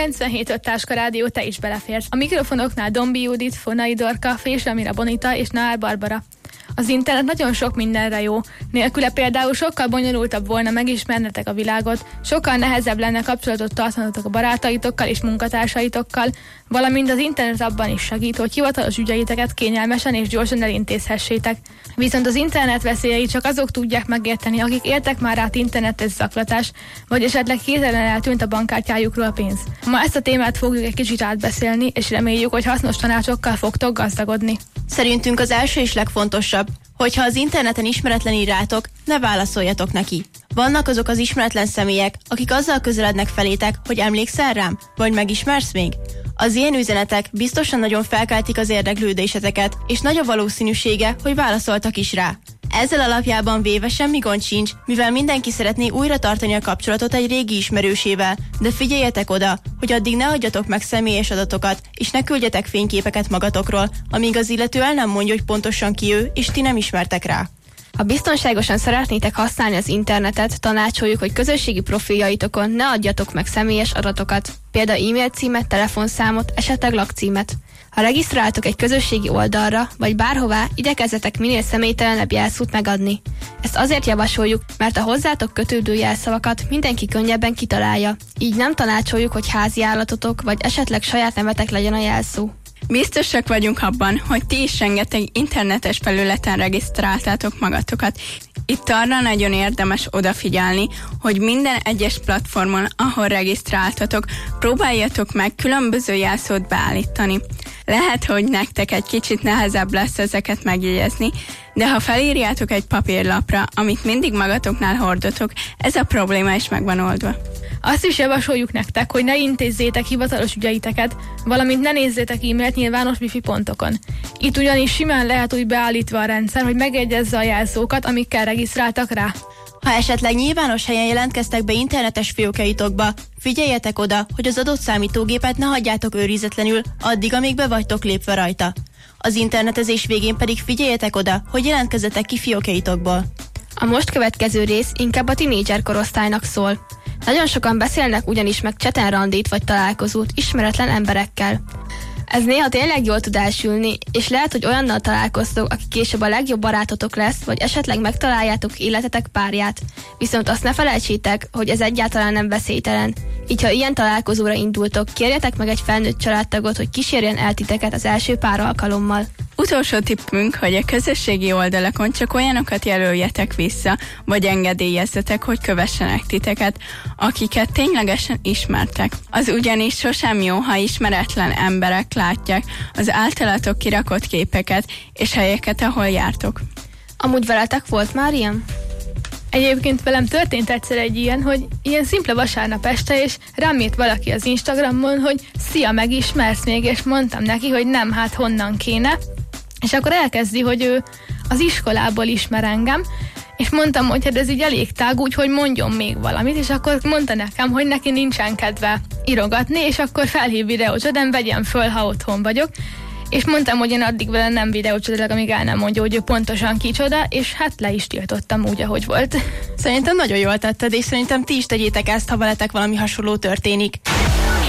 97.5 Táska Rádió, te is beleférsz. A mikrofonoknál Dombi Judit, Fonai Dorka, Fés Ramira Bonita és Nál Barbara. Az internet nagyon sok mindenre jó. Nélküle például sokkal bonyolultabb volna megismernetek a világot, sokkal nehezebb lenne kapcsolatot tartanatok a barátaitokkal és munkatársaitokkal, valamint az internet abban is segít, hogy hivatalos ügyeiteket kényelmesen és gyorsan elintézhessétek. Viszont az internet veszélyei csak azok tudják megérteni, akik éltek már át internetes zaklatás, vagy esetleg hirtelen eltűnt a bankkártyájukról a pénz. Ma ezt a témát fogjuk egy kicsit átbeszélni, és reméljük, hogy hasznos tanácsokkal fogtok gazdagodni. Szerintünk az első és legfontosabb, hogyha az interneten ismeretlen ír rátok, ne válaszoljatok neki. Vannak azok az ismeretlen személyek, akik azzal közelednek felétek, hogy emlékszel rám, vagy megismersz még? Az ilyen üzenetek biztosan nagyon felkeltik az érdeklődéseteket, és nagy a valószínűsége, hogy válaszoltak is rá. Ezzel alapjában véve semmi gond sincs, mivel mindenki szeretné újra tartani a kapcsolatot egy régi ismerősével, de figyeljetek oda, hogy addig ne adjatok meg személyes adatokat, és ne küldjetek fényképeket magatokról, amíg az illető el nem mondja, hogy pontosan ki ő, és ti nem ismertek rá. Ha biztonságosan szeretnétek használni az internetet, tanácsoljuk, hogy közösségi profiljaitokon ne adjatok meg személyes adatokat, például e-mail címet, telefonszámot, esetleg lakcímet. Ha regisztráltok egy közösségi oldalra, vagy bárhová, igyekezzetek minél személytelenebb jelszót megadni. Ezt azért javasoljuk, mert a hozzátok kötődő jelszavakat mindenki könnyebben kitalálja. Így nem tanácsoljuk, hogy házi állatotok, vagy esetleg saját nevetek legyen a jelszó. Biztosak vagyunk abban, hogy ti is rengeteg internetes felületen regisztráltátok magatokat. Itt arra nagyon érdemes odafigyelni, hogy minden egyes platformon, ahol regisztráltatok, próbáljatok meg különböző jelszót beállítani. Lehet, hogy nektek egy kicsit nehezebb lesz ezeket megjegyezni, de ha felírjátok egy papírlapra, amit mindig magatoknál hordotok, ez a probléma is meg van oldva. Azt is javasoljuk nektek, hogy ne intézzétek hivatalos ügyeiteket, valamint ne nézzétek e-mailt nyilvános wifi pontokon. Itt ugyanis simán lehet úgy beállítva a rendszer, hogy megjegyezze a jelszókat, amikkel regisztráltak rá. Ha esetleg nyilvános helyen jelentkeztek be internetes fiókjaitokba, figyeljetek oda, hogy az adott számítógépet ne hagyjátok őrizetlenül addig, amíg be vagytok lépve rajta. Az internetezés végén pedig figyeljetek oda, hogy jelentkezzetek ki fiókjaitokból. A most következő rész inkább a tinédzser korosztálynak szól. Nagyon sokan beszélnek ugyanis meg cseten randit vagy találkozót ismeretlen emberekkel. Ez néha tényleg jól tud elsülni, és lehet, hogy olyannal találkoztok, aki később a legjobb barátotok lesz, vagy esetleg megtaláljátok életetek párját. Viszont azt ne felejtsétek, hogy ez egyáltalán nem veszélytelen. Így, ha ilyen találkozóra indultok, kérjetek meg egy felnőtt családtagot, hogy kísérjen el titeket az első pár alkalommal. Utolsó tippünk, hogy a közösségi oldalakon csak olyanokat jelöljetek vissza, vagy engedélyezzetek, hogy kövessenek titeket, akiket ténylegesen ismertek. Az ugyanis sosem jó, ha ismeretlen emberek látják az általatok kirakott képeket és helyeket, ahol jártok. Amúgy veletek volt már ilyen? Egyébként velem történt egyszer egy ilyen, hogy ilyen szimpla vasárnap este, és rám írt valaki az Instagramon, hogy szia, megismersz még, és mondtam neki, hogy nem, hát honnan kéne. És akkor elkezdi, hogy ő az iskolából ismer engem, és mondtam, hogy hát ez így elég tág, úgyhogy mondjon még valamit, és akkor mondta nekem, hogy neki nincsen kedve írogatni, és akkor felhív videócsodán, vegyem föl, ha otthon vagyok. És mondtam, hogy én addig vele nem videócsodálok, amíg el nem mondja, hogy ő pontosan kicsoda, és hát le is tiltottam úgy, ahogy volt. Szerintem nagyon jól tetted, és szerintem ti is tegyétek ezt, ha veletek valami hasonló történik.